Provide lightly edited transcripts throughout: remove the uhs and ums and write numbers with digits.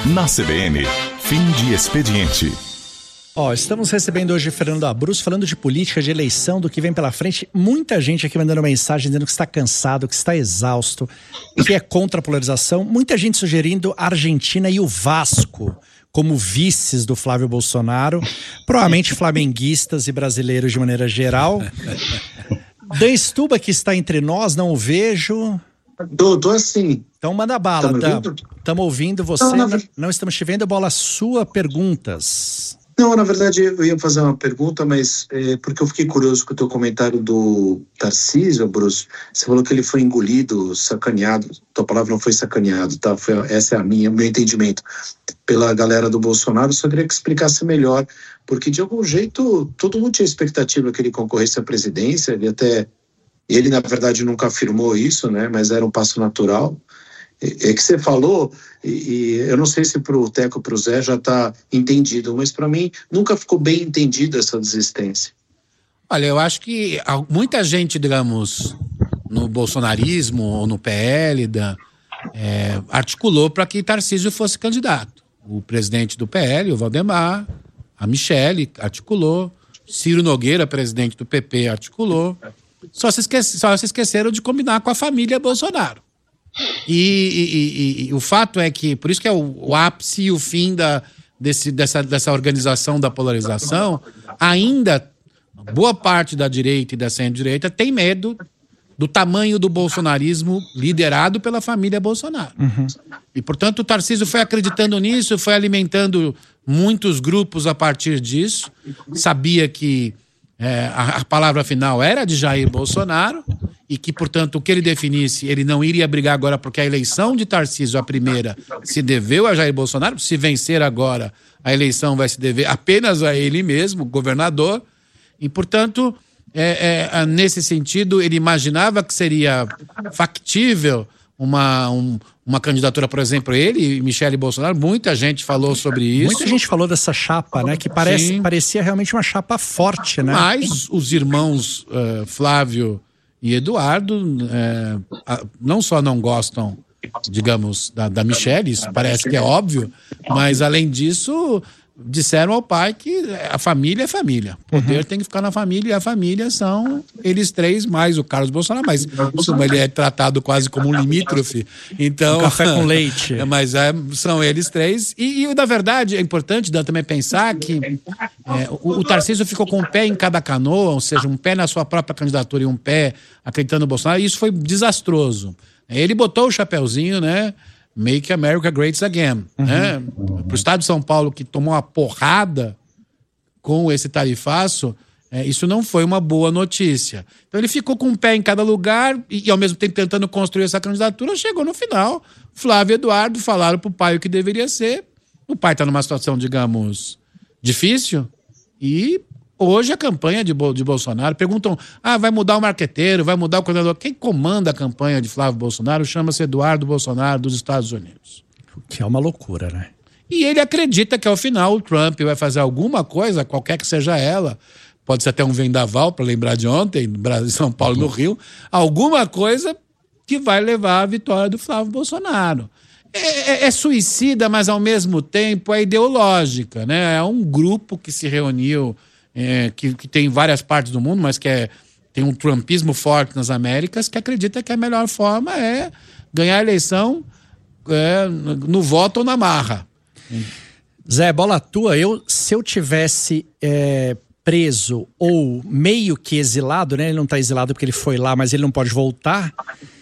Na CBN, fim de expediente. Estamos recebendo hoje Fernando Abruz, falando de política, de eleição, do que vem pela frente. Muita gente aqui mandando mensagem dizendo que está cansado, que está exausto, que é contra a polarização. Muita gente sugerindo a Argentina e o Vasco como vices do Flávio Bolsonaro. Provavelmente flamenguistas e brasileiros de maneira geral. Dan Stuba, que está entre nós, não o vejo. Tô assim. Então manda bala, Dan. Estamos ouvindo você, não estamos te vendo. Bola, sua perguntas. Não, na verdade eu ia fazer uma pergunta, mas porque eu fiquei curioso com o teu comentário do Tarcísio, Bruce. Você falou que ele foi engolido, sacaneado. Tua palavra não foi sacaneado, tá? Essa é o meu entendimento. Pela galera do Bolsonaro, eu só queria que explicasse melhor, porque de algum jeito todo mundo tinha expectativa que ele concorresse à presidência. Ele na verdade nunca afirmou isso, né? Mas era um passo natural. É que você falou, e eu não sei se para o Teco e para o Zé já está entendido, mas para mim nunca ficou bem entendida essa desistência. Olha, eu acho que muita gente, digamos, no bolsonarismo ou no PL, articulou para que Tarcísio fosse candidato. O presidente do PL, o Valdemar, a Michele articulou, Ciro Nogueira, presidente do PP, articulou. Só se esqueceram de combinar com a família Bolsonaro. E o fato é que, por isso que é o ápice e o fim dessa organização da polarização, ainda boa parte da direita e da centro-direita tem medo do tamanho do bolsonarismo liderado pela família Bolsonaro. Uhum. E, portanto, o Tarcísio foi acreditando nisso, foi alimentando muitos grupos a partir disso, sabia que a palavra final era de Jair Bolsonaro e que, portanto, o que ele definisse, ele não iria brigar agora porque a eleição de Tarcísio, a primeira, se deveu a Jair Bolsonaro. Se vencer agora, a eleição vai se dever apenas a ele mesmo, governador. E, portanto, nesse sentido, ele imaginava que seria factível uma candidatura, por exemplo, ele e Michele Bolsonaro. Muita gente falou sobre isso. Muita gente falou dessa chapa, né? Que parecia realmente uma chapa forte, né? Mas os irmãos Flávio e Eduardo não só não gostam, digamos, da Michele, isso parece que é óbvio, mas além disso disseram ao pai que a família é família. O poder tem que ficar na família, e a família são eles três, mais o Carlos Bolsonaro, mas ele é tratado quase como um limítrofe. Então, café com leite. Mas são eles três. E, na verdade, é importante também pensar que o Tarcísio ficou com um pé em cada canoa, ou seja, um pé na sua própria candidatura e um pé acreditando no Bolsonaro, e isso foi desastroso. Ele botou o chapéuzinho, né? Make America Great Again, né? Para o estado de São Paulo, que tomou uma porrada com esse tarifaço, isso não foi uma boa notícia. Então ele ficou com um pé em cada lugar e ao mesmo tempo tentando construir essa candidatura. Chegou no final, Flávio e Eduardo falaram para o pai o que deveria ser. O pai está numa situação, digamos, difícil, e hoje a campanha de Bolsonaro, perguntam, vai mudar o marqueteiro, vai mudar o coordenador. Quem comanda a campanha de Flávio Bolsonaro chama-se Eduardo Bolsonaro, dos Estados Unidos. Que é uma loucura, né? E ele acredita que ao final o Trump vai fazer alguma coisa, qualquer que seja ela, pode ser até um vendaval, para lembrar de ontem, no Brasil, São Paulo, no Rio, alguma coisa que vai levar à vitória do Flávio Bolsonaro. É suicida, mas ao mesmo tempo é ideológica, né? É um grupo que se reuniu, que tem em várias partes do mundo, mas tem um trumpismo forte nas Américas, que acredita que a melhor forma é ganhar a eleição no voto ou na marra. Zé, bola tua, se eu tivesse preso ou meio que exilado, né? Ele não está exilado porque ele foi lá, mas ele não pode voltar,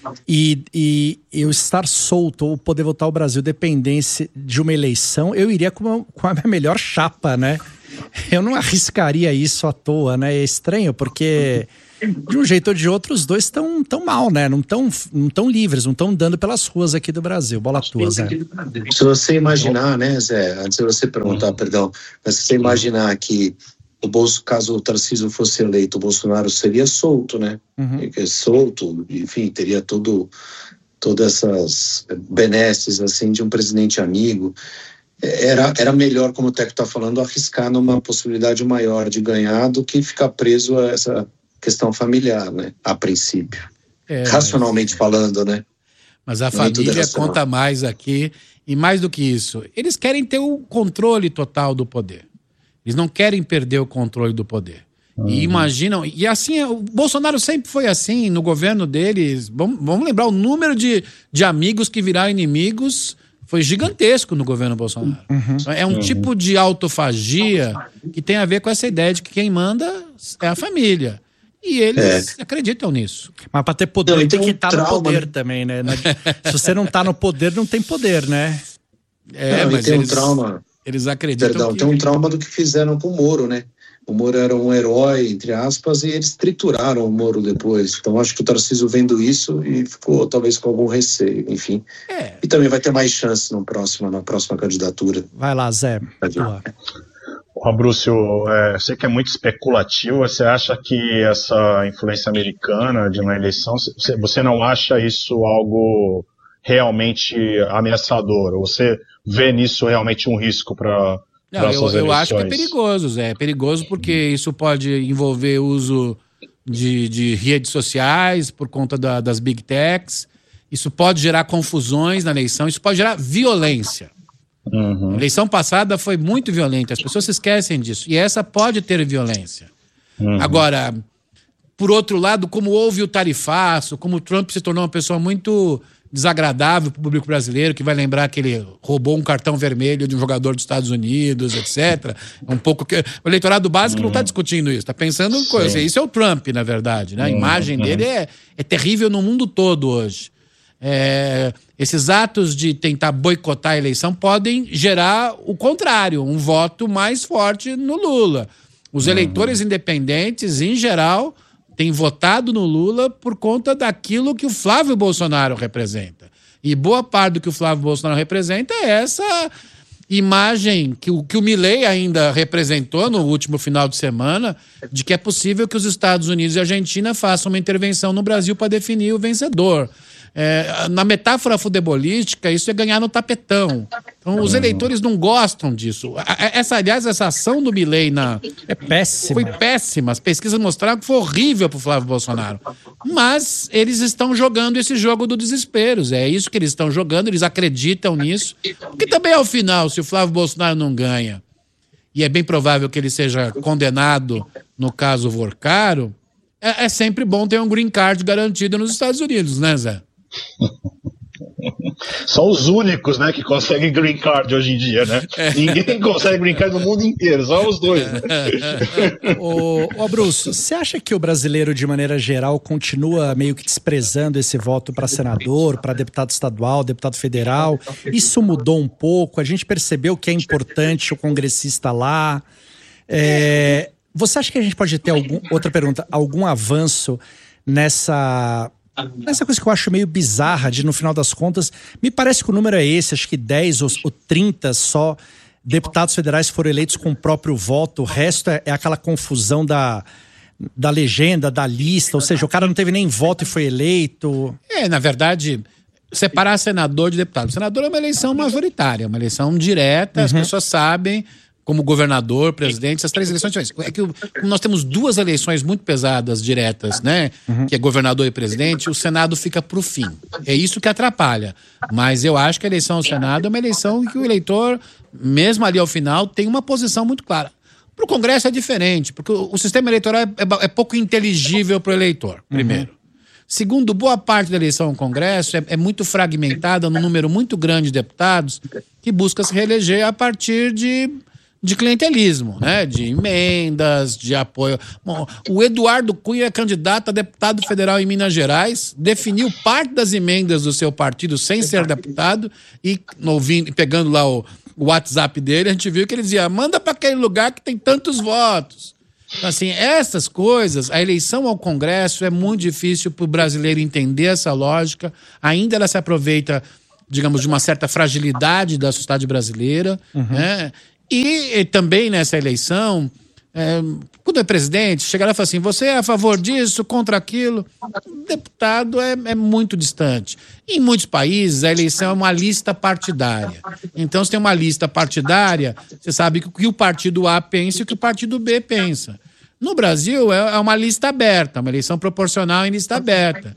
e eu estar solto ou poder voltar ao Brasil dependesse de uma eleição, eu iria com a minha melhor chapa, né? Eu não arriscaria isso à toa, né? É estranho, porque de um jeito ou de outro os dois estão tão mal, né? Não tão livres, não estão andando pelas ruas aqui do Brasil. Bola tua, Zé. Se você imaginar, né, Zé, antes de você perguntar, perdão, mas se você imaginar que caso o Tarcísio fosse eleito, o Bolsonaro seria solto, né? Solto, enfim, teria todas essas benesses, assim, de um presidente amigo. Era melhor, como o Teco está falando, arriscar numa possibilidade maior de ganhar do que ficar preso a essa questão familiar, né? A princípio. Racionalmente falando, né? Mas a família conta mais aqui. E mais do que isso, eles querem ter o controle total do poder. Eles não querem perder o controle do poder. E imaginam... E assim, o Bolsonaro sempre foi assim, no governo deles. Vamos lembrar, o número de amigos que viraram inimigos foi gigantesco no governo Bolsonaro. É um tipo de autofagia que tem a ver com essa ideia de que quem manda é a família. E eles acreditam nisso. Mas para ter poder tem que estar no poder também, né? Se você não está no poder, não tem poder, né? Mas tem um trauma. Eles acreditam tem um trauma do que fizeram com o Moro, né? O Moro era um herói, entre aspas, e eles trituraram o Moro depois. Então acho que o Tarcísio vendo isso e ficou talvez com algum receio, enfim. E também vai ter mais chance na próxima candidatura. Vai lá, Zé. Abrúcio, sei que é muito especulativo, você acha que essa influência americana de uma eleição, você não acha isso algo realmente ameaçador? Ou você vê nisso realmente um risco para essas eleições? Eu acho que é perigoso, Zé. É perigoso porque isso pode envolver uso de redes sociais por conta das big techs. Isso pode gerar confusões na eleição, isso pode gerar violência. A eleição passada foi muito violenta, as pessoas se esquecem disso. E essa pode ter violência. Agora, por outro lado, como houve o tarifaço, como o Trump se tornou uma pessoa muito desagradável para o público brasileiro, que vai lembrar que ele roubou um cartão vermelho de um jogador dos Estados Unidos, etc. Um pouco que o eleitorado básico não está discutindo isso, está pensando em coisa. Isso é o Trump, na verdade, né? A imagem dele é terrível no mundo todo hoje. Esses atos de tentar boicotar a eleição podem gerar o contrário, um voto mais forte no Lula. Os eleitores independentes, em geral, têm votado no Lula por conta daquilo que o Flávio Bolsonaro representa. E boa parte do que o Flávio Bolsonaro representa é essa imagem que o Milei ainda representou no último final de semana, de que é possível que os Estados Unidos e a Argentina façam uma intervenção no Brasil para definir o vencedor. Na metáfora futebolística, isso é ganhar no tapetão. Então, os eleitores não gostam disso. Aliás, essa ação do Milei é péssima. Foi péssima. As pesquisas mostraram que foi horrível para o Flávio Bolsonaro. Mas eles estão jogando esse jogo do desespero. É isso que eles estão jogando, eles acreditam nisso. Porque também, ao final, se o Flávio Bolsonaro não ganha, e é bem provável que ele seja condenado no caso Vorcaro, é sempre bom ter um green card garantido nos Estados Unidos, né, Zé? São os únicos, né, que conseguem green card hoje em dia, né? Ninguém consegue green card no mundo inteiro, só os dois, né? Ô Bruce, você acha que o brasileiro, de maneira geral, continua meio que desprezando esse voto para senador, para deputado estadual, deputado federal? Isso mudou um pouco? A gente percebeu que é importante o congressista lá? Você acha que a gente pode ter outra pergunta, algum avanço nessa coisa que eu acho meio bizarra de, no final das contas, me parece que o número é esse, acho que 10 ou 30 só deputados federais foram eleitos com o próprio voto, o resto é aquela confusão da legenda, da lista, ou seja, o cara não teve nem voto e foi eleito. Na verdade, separar senador de deputado. Senador é uma eleição majoritária, uma eleição direta, as pessoas sabem, como governador, presidente, essas três eleições diferentes. É que nós temos duas eleições muito pesadas, diretas, né? Que é governador e presidente, o Senado fica pro fim. É isso que atrapalha. Mas eu acho que a eleição ao Senado é uma eleição em que o eleitor, mesmo ali ao final, tem uma posição muito clara. Pro Congresso é diferente, porque o sistema eleitoral é pouco inteligível pro eleitor, primeiro. Segundo, boa parte da eleição ao Congresso é muito fragmentada num número muito grande de deputados que busca se reeleger a partir de clientelismo, né? De emendas, de apoio. Bom, o Eduardo Cunha é candidato a deputado federal em Minas Gerais, definiu parte das emendas do seu partido sem ser deputado e pegando lá o WhatsApp dele, a gente viu que ele dizia: manda para aquele lugar que tem tantos votos. Então, assim, essas coisas, a eleição ao Congresso é muito difícil para o brasileiro entender essa lógica. Ainda ela se aproveita, digamos, de uma certa fragilidade da sociedade brasileira, né? E também nessa eleição, quando é presidente, chega lá e fala assim: você é a favor disso, contra aquilo? O deputado é muito distante. Em muitos países, a eleição é uma lista partidária. Então, se tem uma lista partidária, você sabe o que o partido A pensa e o que o partido B pensa. No Brasil, é uma lista aberta, uma eleição proporcional em lista aberta.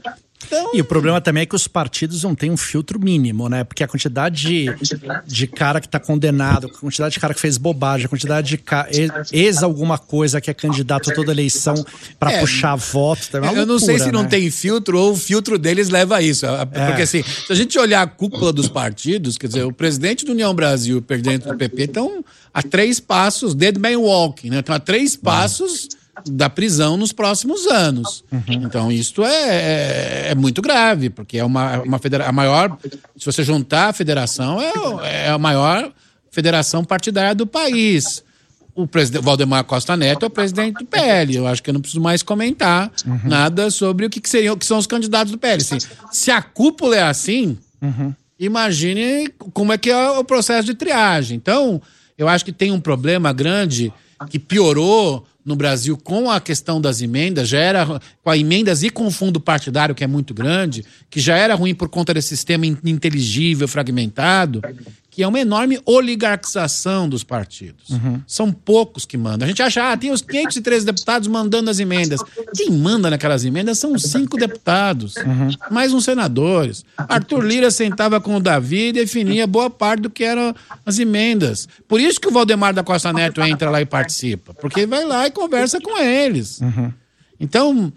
Então... E o problema também é que os partidos não têm um filtro mínimo, né? Porque a quantidade de cara que tá condenado, a quantidade de cara que fez bobagem, a quantidade de ex alguma coisa que é candidato a toda eleição pra puxar voto, também é uma eu não loucura, sei se não tem filtro ou o filtro deles leva a isso. Porque assim, se a gente olhar a cúpula dos partidos, quer dizer, o presidente do União Brasil e o presidente do PP estão a 3 passos, dead man walking, né? Estão a 3 passos da prisão nos próximos anos. Então isso é muito grave, porque é a maior, se você juntar a federação, é a maior federação partidária do país. O presidente Valdemar Costa Neto é o presidente do PL. Eu acho que eu não preciso mais comentar nada sobre o que são os candidatos do PL. Assim, se a cúpula é assim, imagine como é que é o processo de triagem. Então, eu acho que tem um problema grande que piorou no Brasil com a questão das emendas, já era com as emendas e com o fundo partidário, que é muito grande, que já era ruim por conta desse sistema ininteligível, fragmentado, que é uma enorme oligarquização dos partidos. São poucos que mandam. A gente acha, tem os 513 deputados mandando as emendas. Quem manda naquelas emendas são os 5 deputados, mais uns senadores. Arthur Lira sentava com o Davi e definia boa parte do que eram as emendas. Por isso que o Valdemar da Costa Neto entra lá e participa, porque vai lá e conversa com eles. Então,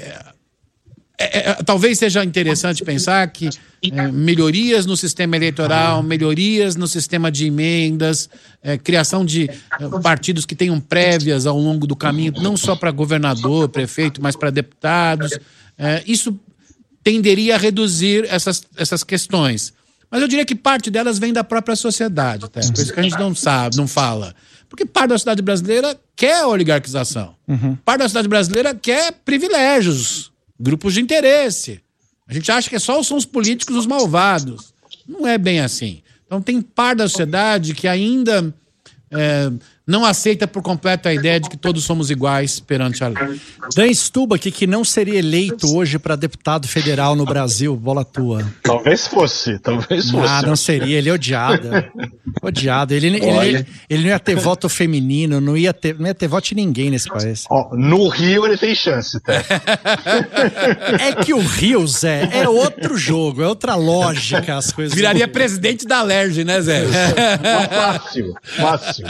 talvez seja interessante pensar que melhorias no sistema eleitoral, melhorias no sistema de emendas, criação de partidos que tenham prévias ao longo do caminho, não só para governador, prefeito, mas para deputados. Isso tenderia a reduzir essas questões. Mas eu diria que parte delas vem da própria sociedade, tá? Por isso que a gente não fala. Porque parte da sociedade brasileira quer oligarquização. Parte da sociedade brasileira quer privilégios, grupos de interesse. A gente acha que são os políticos os malvados. Não é bem assim. Então tem parte da sociedade que ainda não aceita por completo a ideia de que todos somos iguais perante a lei. Dan Stubach, que não seria eleito hoje para deputado federal no Brasil, bola tua. Talvez fosse. Não seria, ele é odiado. Ele não ia ter voto feminino, não ia ter voto de ninguém nesse país. No Rio ele tem chance, tá? É que o Rio, Zé, é outro jogo, é outra lógica as coisas. Viraria presidente da Alerj, né, Zé? Fácil.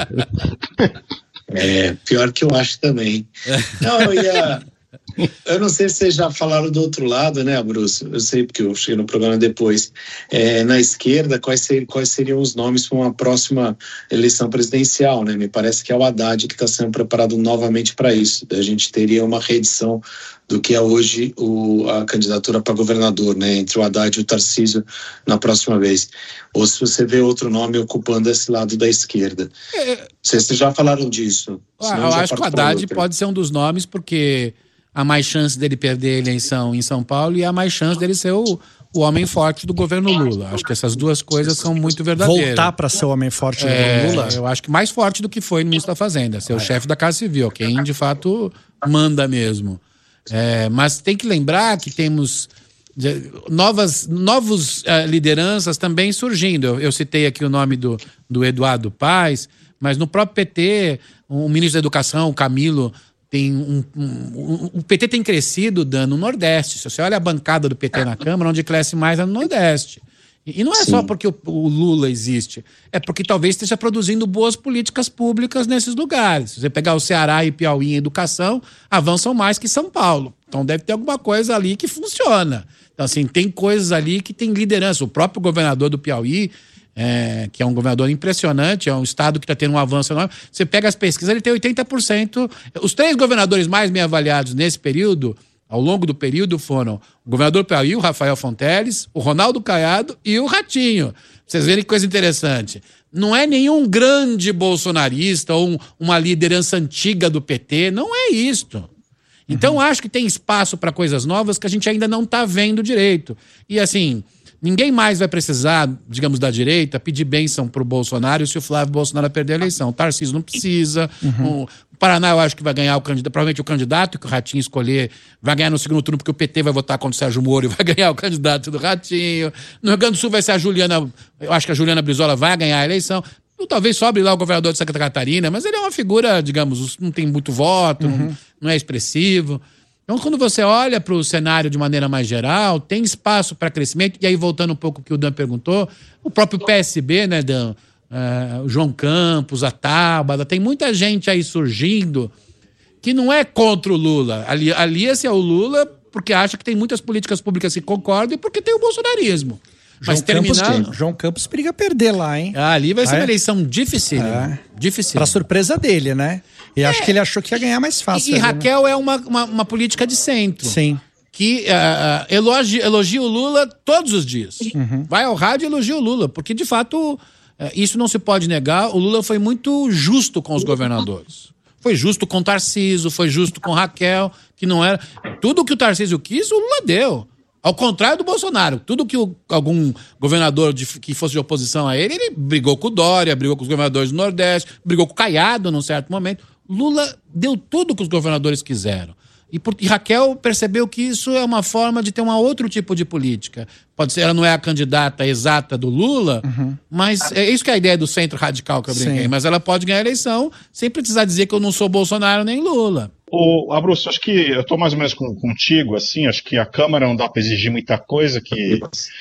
Pior que eu acho também. Não, eu não sei se vocês já falaram do outro lado, né, Bruce? Eu sei porque eu cheguei no programa depois. Na esquerda, quais seriam os nomes para uma próxima eleição presidencial, né? Me parece que é o Haddad que está sendo preparado novamente para isso. A gente teria uma reedição do que é hoje a candidatura para governador, né, entre o Haddad e o Tarcísio na próxima vez. Ou se você vê outro nome ocupando esse lado da esquerda. Vocês já falaram disso. Eu acho que o Haddad pode ser um dos nomes, porque há mais chance dele perder a eleição em São Paulo e há mais chance dele ser o homem forte do governo Lula. Acho que essas duas coisas são muito verdadeiras. Voltar para ser o homem forte do governo Lula? Eu acho que mais forte do que foi no ministro da Fazenda, ser o chefe da Casa Civil, quem de fato manda mesmo. Mas tem que lembrar que temos novos lideranças também surgindo. Eu citei aqui o nome do Eduardo Paes, mas no próprio PT, o ministro da Educação, o Camilo, o PT tem crescido no Nordeste. Se você olha a bancada do PT na Câmara, onde cresce mais é no Nordeste. E não é só porque o Lula existe, é porque talvez esteja produzindo boas políticas públicas nesses lugares. Se você pegar o Ceará e Piauí em educação, avançam mais que São Paulo. Então deve ter alguma coisa ali que funciona. Então, assim, tem coisas ali que tem liderança. O próprio governador do Piauí, que é um governador impressionante, é um estado que está tendo um avanço enorme. Você pega as pesquisas, ele tem 80%. Os 3 governadores mais bem avaliados nesse período, ao longo do período, foram o governador do Piauí, o Rafael Fonteles, o Ronaldo Caiado e o Ratinho. Vocês verem que coisa interessante. Não é nenhum grande bolsonarista ou uma liderança antiga do PT, não é isto. Então, acho que tem espaço para coisas novas que a gente ainda não está vendo direito. E, assim, ninguém mais vai precisar, digamos, da direita, pedir bênção para o Bolsonaro se o Flávio Bolsonaro perder a eleição. O Tarcísio não precisa. O Paraná, eu acho que vai ganhar provavelmente o candidato que o Ratinho escolher vai ganhar no segundo turno, porque o PT vai votar contra o Sérgio Moro e vai ganhar o candidato do Ratinho. No Rio Grande do Sul vai ser a Juliana, eu acho que a Juliana Brizola vai ganhar a eleição. Talvez sobre lá o governador de Santa Catarina, mas ele é uma figura, digamos, não tem muito voto, não é expressivo. Então, quando você olha para o cenário de maneira mais geral, tem espaço para crescimento. E aí, voltando um pouco ao que o Dan perguntou, o próprio PSB, né, Dan? O João Campos, a Tabata, tem muita gente aí surgindo que não é contra o Lula. Alia-se ao Lula porque acha que tem muitas políticas públicas que concordam e porque tem o bolsonarismo. Mas João Campos periga perder lá, hein? Ali vai ser uma eleição difícil. Difícil. Pra surpresa dele, né? E acho que ele achou que ia ganhar mais fácil. E Raquel é uma política de centro. Sim. Que elogia o Lula todos os dias. Vai ao rádio e elogia o Lula. Porque, de fato, isso não se pode negar. O Lula foi muito justo com os governadores. Foi justo com Tarcísio, foi justo com Raquel, que não era... Tudo que o Tarcísio quis, o Lula deu. Ao contrário do Bolsonaro. Tudo que algum governador que fosse de oposição a ele brigou com o Dória, brigou com os governadores do Nordeste, brigou com o Caiado num certo momento. Lula deu tudo que os governadores quiseram. E Raquel percebeu que isso é uma forma de ter um outro tipo de política. Pode ser, ela não é a candidata exata do Lula, mas é isso que é a ideia do centro radical que eu brinquei. Sim. Mas ela pode ganhar a eleição sem precisar dizer que eu não sou Bolsonaro nem Lula. Abruzzo, acho que eu estou mais ou menos contigo, assim, acho que a Câmara não dá para exigir muita coisa, que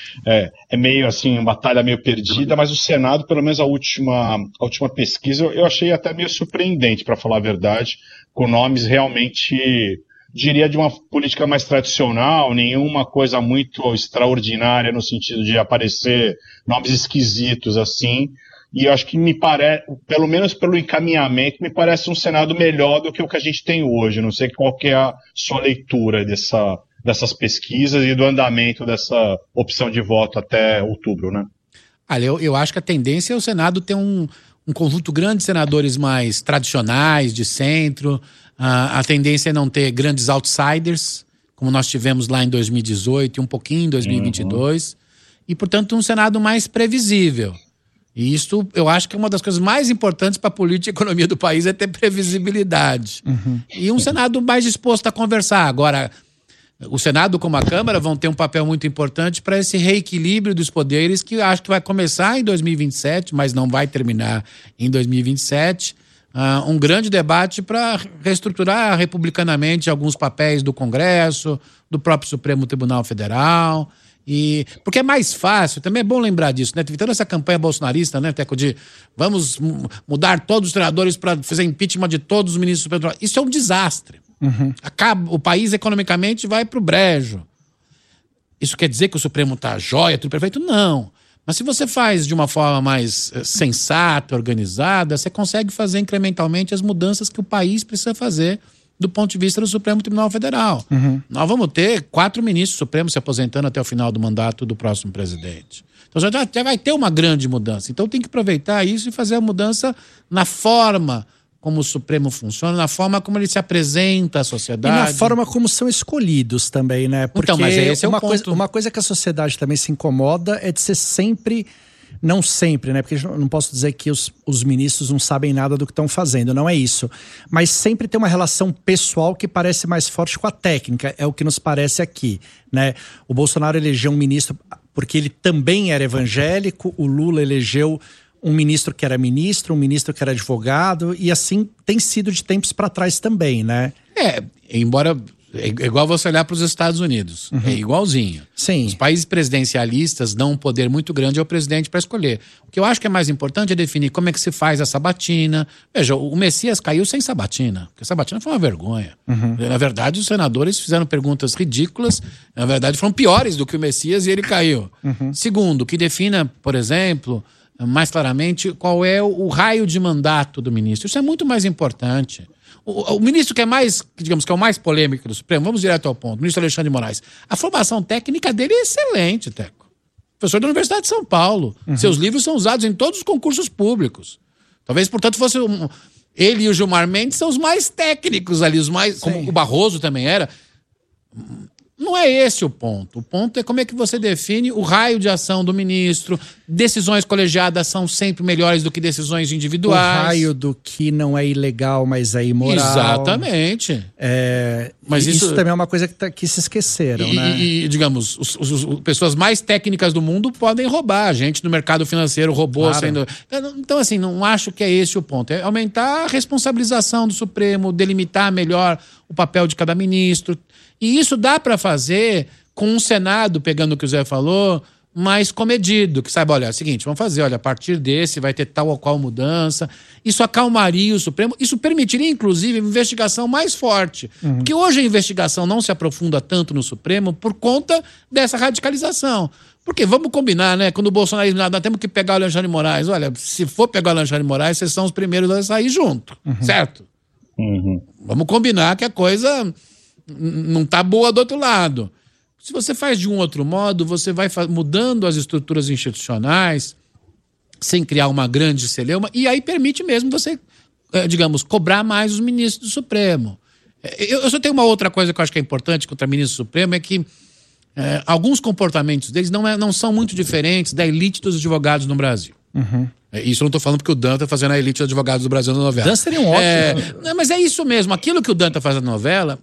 é meio assim, uma batalha meio perdida, mas o Senado, pelo menos a última pesquisa, eu achei até meio surpreendente, para falar a verdade, com nomes realmente, diria, de uma política mais tradicional, nenhuma coisa muito extraordinária no sentido de aparecer nomes esquisitos assim. E eu acho que me parece, pelo menos pelo encaminhamento, me parece um Senado melhor do que o que a gente tem hoje. Não sei qual que é a sua leitura dessas pesquisas e do andamento dessa opção de voto até outubro, né? Olha, eu acho que a tendência é o Senado ter um conjunto grande de senadores mais tradicionais, de centro. A tendência é não ter grandes outsiders, como nós tivemos lá em 2018 e um pouquinho em 2022. E, portanto, um Senado mais previsível. E isso, eu acho que é uma das coisas mais importantes para a política e economia do país é ter previsibilidade. E um Senado mais disposto a conversar. Agora, o Senado como a Câmara vão ter um papel muito importante para esse reequilíbrio dos poderes que acho que vai começar em 2027, mas não vai terminar em 2027. Um grande debate para reestruturar republicanamente alguns papéis do Congresso, do próprio Supremo Tribunal Federal... Porque é mais fácil, também é bom lembrar disso, né? Teve toda essa campanha bolsonarista, né, Teco, de vamos mudar todos os treinadores para fazer impeachment de todos os ministros do Supremo. Isso é um desastre. O país economicamente vai para o brejo. Isso quer dizer que o Supremo está jóia, tudo perfeito? Não. Mas se você faz de uma forma mais sensata, organizada, você consegue fazer incrementalmente as mudanças que o país precisa fazer do ponto de vista do Supremo Tribunal Federal. Nós vamos ter 4 ministros supremos se aposentando até o final do mandato do próximo presidente. Então já vai ter uma grande mudança. Então tem que aproveitar isso e fazer a mudança na forma como o Supremo funciona, na forma como ele se apresenta à sociedade. E na forma como são escolhidos também, né? Porque então, mas esse é uma coisa que a sociedade também se incomoda é de ser sempre... Não sempre, né? Porque eu não posso dizer que os ministros não sabem nada do que estão fazendo, não é isso. Mas sempre tem uma relação pessoal que parece mais forte com a técnica, é o que nos parece aqui, né? O Bolsonaro elegeu um ministro porque ele também era evangélico, o Lula elegeu um ministro que era ministro, um ministro que era advogado, e assim tem sido de tempos para trás também, né? Embora... É igual você olhar para os Estados Unidos. É igualzinho. Sim. Os países presidencialistas dão um poder muito grande ao presidente para escolher. O que eu acho que é mais importante é definir como é que se faz a sabatina. Veja, o Messias caiu sem sabatina. Porque a sabatina foi uma vergonha. Na verdade, os senadores fizeram perguntas ridículas. Na verdade, foram piores do que o Messias e ele caiu. Segundo, que defina, por exemplo, mais claramente qual é o raio de mandato do ministro. Isso é muito mais importante. O ministro que é mais, digamos, que é o mais polêmico do Supremo, vamos direto ao ponto, o ministro Alexandre de Moraes. A formação técnica dele é excelente, Teco. Professor da Universidade de São Paulo. Seus livros são usados em todos os concursos públicos. Talvez, portanto, fosse ele e o Gilmar Mendes são os mais técnicos ali, os mais, como o Barroso também era. Não é esse o ponto. O ponto é como é que você define o raio de ação do ministro. Decisões colegiadas são sempre melhores do que decisões individuais. O raio do que não é ilegal, mas é imoral. Exatamente. Mas isso também é uma coisa que se esqueceram, né? E digamos, pessoas mais técnicas do mundo podem roubar. A gente no mercado financeiro roubou sendo... Então, assim, não acho que é esse o ponto. É aumentar a responsabilização do Supremo, delimitar melhor o papel de cada ministro. E isso dá para fazer com um Senado, pegando o que o Zé falou, mais comedido, que sabe, olha, é o seguinte, vamos fazer, olha, a partir desse vai ter tal ou qual mudança. Isso acalmaria o Supremo, isso permitiria, inclusive, investigação mais forte. Porque hoje a investigação não se aprofunda tanto no Supremo por conta dessa radicalização. Porque, vamos combinar, né, quando o Bolsonaro diz, nós temos que pegar o Alexandre de Moraes. Olha, se for pegar o Alexandre de Moraes, vocês são os primeiros a sair junto, certo? Vamos combinar que a coisa não tá boa do outro lado. Se você faz de um outro modo, você vai mudando as estruturas institucionais, sem criar uma grande celeuma, e aí permite mesmo você, digamos, cobrar mais os ministros do Supremo. Eu só tenho uma outra coisa que eu acho que é importante contra o ministro do Supremo, é que alguns comportamentos deles não são muito diferentes da elite dos advogados no Brasil. Isso eu não estou falando porque o Dan está fazendo a elite dos advogados do Brasil na novela. Dan seria um ótimo. Mas é isso mesmo. Aquilo que o Dan está fazendo na novela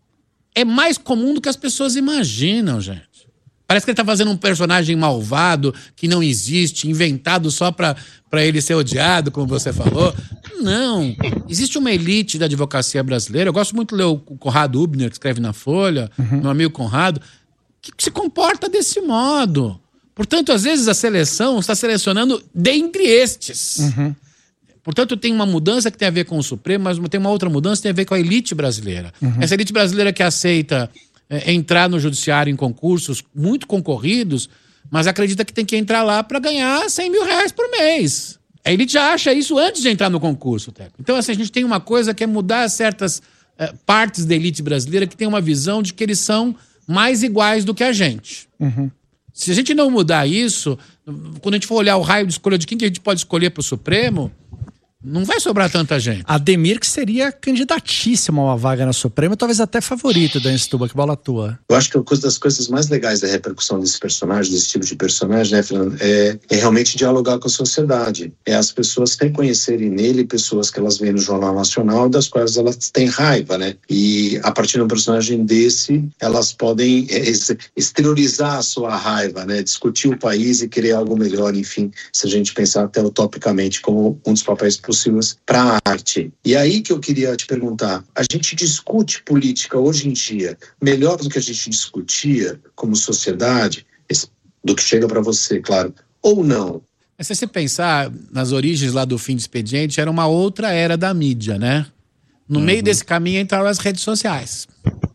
é mais comum do que as pessoas imaginam, gente. Parece que ele tá fazendo um personagem malvado, que não existe, inventado só pra ele ser odiado, como você falou. Não. Existe uma elite da advocacia brasileira. Eu gosto muito de ler o Conrado Hübner, que escreve na Folha, meu amigo Conrado, que se comporta desse modo. Portanto, às vezes a seleção está selecionando dentre estes. Portanto, tem uma mudança que tem a ver com o Supremo, mas tem uma outra mudança que tem a ver com a elite brasileira. Essa elite brasileira que aceita entrar no judiciário em concursos muito concorridos, mas acredita que tem que entrar lá para ganhar 100 mil reais por mês. A elite já acha isso antes de entrar no concurso, Teco. Então, assim, a gente tem uma coisa que é mudar certas partes da elite brasileira que tem uma visão de que eles são mais iguais do que a gente. Se a gente não mudar isso, quando a gente for olhar o raio de escolha de quem que a gente pode escolher para o Supremo, não vai sobrar tanta gente. Ademir, que seria candidatíssimo a uma vaga na Suprema, talvez até favorito da Setúbal, que bola tua. Eu acho que uma das coisas mais legais da repercussão desse personagem, desse tipo de personagem, né, Fernando, é realmente dialogar com a sociedade. É as pessoas reconhecerem nele pessoas que elas veem no Jornal Nacional, das quais elas têm raiva, né? E a partir de um personagem desse, elas podem exteriorizar a sua raiva, né? Discutir o país e querer algo melhor, enfim, se a gente pensar até utopicamente como um dos papéis possíveis para a arte. E aí que eu queria te perguntar, a gente discute política hoje em dia melhor do que a gente discutia como sociedade, do que chega para você, claro, ou não? Se você pensar nas origens lá do Fim de Expediente, era uma outra era da mídia, né? No meio desse caminho entraram as redes sociais.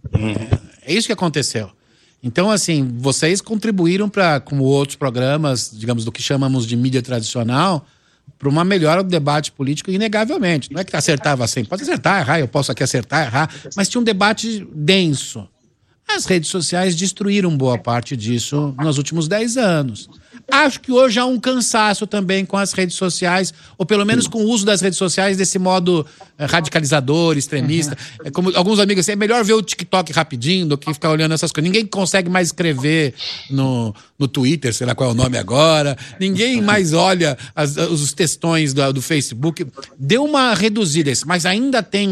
É isso que aconteceu. Então, assim, vocês contribuíram para, como outros programas, digamos, do que chamamos de mídia tradicional, para uma melhora do debate político, inegavelmente. Não é que acertava sempre. Pode acertar, errar, eu posso aqui acertar, errar, mas tinha um debate denso. As redes sociais destruíram boa parte disso nos últimos 10 anos. Acho que hoje há um cansaço também com as redes sociais, ou pelo menos com o uso das redes sociais desse modo radicalizador, extremista. Como alguns amigos assim, é melhor ver o TikTok rapidinho do que ficar olhando essas coisas. Ninguém consegue mais escrever no Twitter, sei lá qual é o nome agora. Ninguém mais olha os textões do Facebook. Deu uma reduzida, mas ainda tem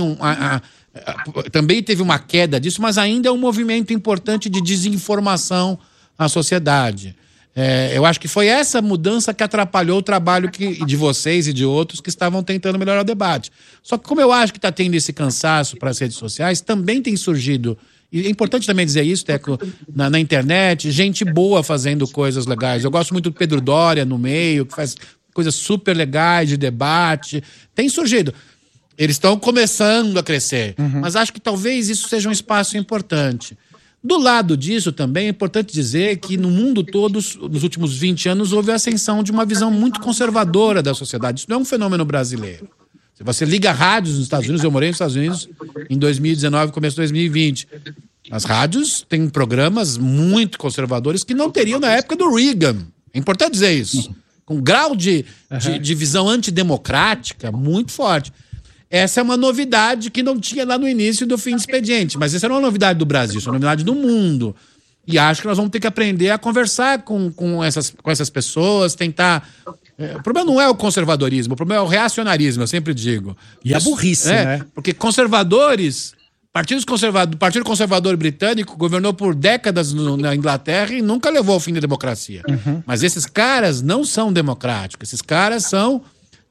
também teve uma queda disso, mas ainda é um movimento importante de desinformação à sociedade. Eu acho que foi essa mudança que atrapalhou o trabalho de vocês e de outros que estavam tentando melhorar o debate. Só que como eu acho que está tendo esse cansaço para as redes sociais, também tem surgido, e é importante também dizer isso, Teco, na internet, gente boa fazendo coisas legais. Eu gosto muito do Pedro Doria no meio, que faz coisas super legais de debate. Tem surgido. Eles estão começando a crescer, mas acho que talvez isso seja um espaço importante. Do lado disso também é importante dizer que no mundo todo, nos últimos 20 anos, houve a ascensão de uma visão muito conservadora da sociedade. Isso não é um fenômeno brasileiro. Se você liga rádios nos Estados Unidos, eu morei nos Estados Unidos em 2019, começo de 2020. As rádios têm programas muito conservadores que não teriam na época do Reagan. É importante dizer isso. Com um grau de visão antidemocrática muito forte. Essa é uma novidade que não tinha lá no início do Fim de Expediente. Mas essa não é uma novidade do Brasil, isso é uma novidade do mundo. E acho que nós vamos ter que aprender a conversar com essas pessoas, tentar... O problema não é o conservadorismo, o problema é o reacionarismo, eu sempre digo. E a burrice, né? Porque conservadores... O Partido Conservador Britânico governou por décadas na Inglaterra e nunca levou ao fim da democracia. Mas esses caras não são democráticos, esses caras são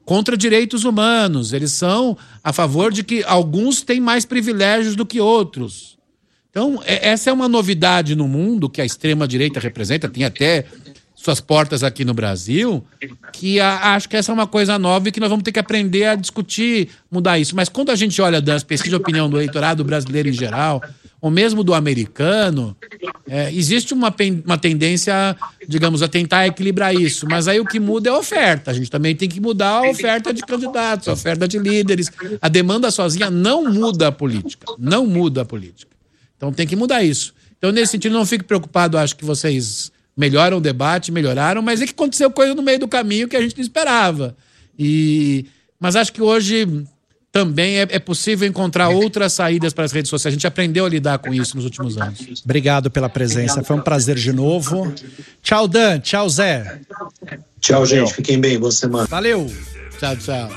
contra direitos humanos, eles são a favor de que alguns têm mais privilégios do que outros. Então, essa é uma novidade no mundo que a extrema-direita representa, tem até suas portas aqui no Brasil, que acho que essa é uma coisa nova e que nós vamos ter que aprender a discutir, mudar isso. Mas quando a gente olha das pesquisas de opinião do eleitorado brasileiro em geral, ou mesmo do americano, existe uma tendência, digamos, a tentar equilibrar isso. Mas aí o que muda é a oferta. A gente também tem que mudar a oferta de candidatos, a oferta de líderes. A demanda sozinha não muda a política. Não muda a política. Então tem que mudar isso. Então, nesse sentido, não fique preocupado, acho que vocês melhoram o debate, melhoraram, mas é que aconteceu coisa no meio do caminho que a gente não esperava. Mas acho que hoje também é possível encontrar outras saídas para as redes sociais. A gente aprendeu a lidar com isso nos últimos anos. Obrigado pela presença, foi um prazer de novo. Tchau, Dan. Tchau, Zé. Tchau, gente. Fiquem bem. Boa semana. Valeu. Tchau, tchau.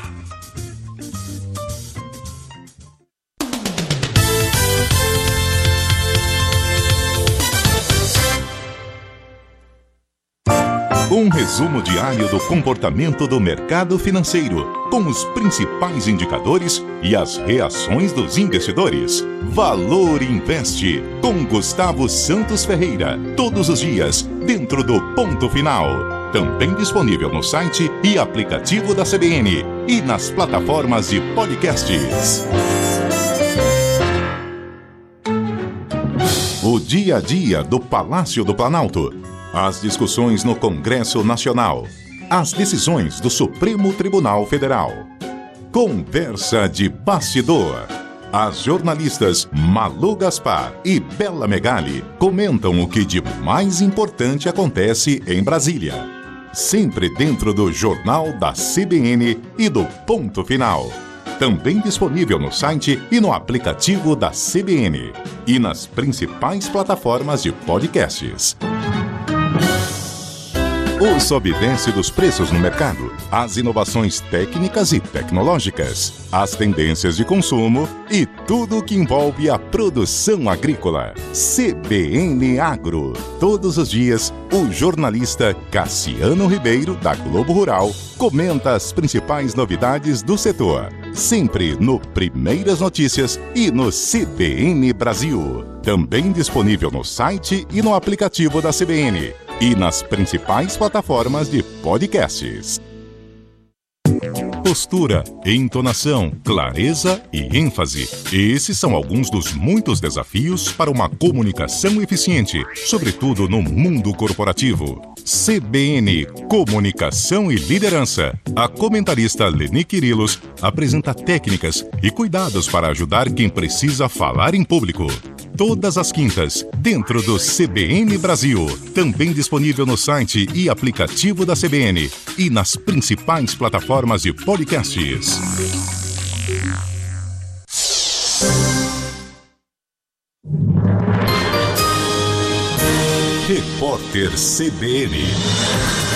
Um resumo diário do comportamento do mercado financeiro, com os principais indicadores e as reações dos investidores. Valor Investe, com Gustavo Santos Ferreira, todos os dias, dentro do Ponto Final. Também disponível no site e aplicativo da CBN e nas plataformas de podcasts. O dia a dia do Palácio do Planalto. As discussões no Congresso Nacional. As decisões do Supremo Tribunal Federal. Conversa de bastidor. As jornalistas Malu Gaspar e Bela Megali comentam o que de mais importante acontece em Brasília. Sempre dentro do Jornal da CBN e do Ponto Final. Também disponível no site e no aplicativo da CBN. E nas principais plataformas de podcasts. O sobe e desce dos preços no mercado, as inovações técnicas e tecnológicas, as tendências de consumo e tudo o que envolve a produção agrícola. CBN Agro. Todos os dias, o jornalista Cassiano Ribeiro, da Globo Rural, comenta as principais novidades do setor. Sempre no Primeiras Notícias e no CBN Brasil. Também disponível no site e no aplicativo da CBN. E nas principais plataformas de podcasts. Postura, entonação, clareza e ênfase. Esses são alguns dos muitos desafios para uma comunicação eficiente, sobretudo no mundo corporativo. CBN Comunicação e Liderança. A comentarista Leni Quirilos apresenta técnicas e cuidados para ajudar quem precisa falar em público. Todas as quintas, dentro do CBN Brasil. Também disponível no site e aplicativo da CBN e nas principais plataformas de podcasts. Repórter CBN.